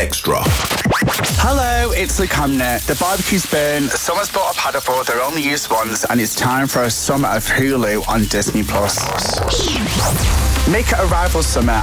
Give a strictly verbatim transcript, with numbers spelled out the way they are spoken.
Extra. Hello, it's Luke Hamner. The barbecue's burned, summer's bought up Hadderford, they're only used once, and it's time for a summer of Hulu on Disney Plus. Make it a rival summer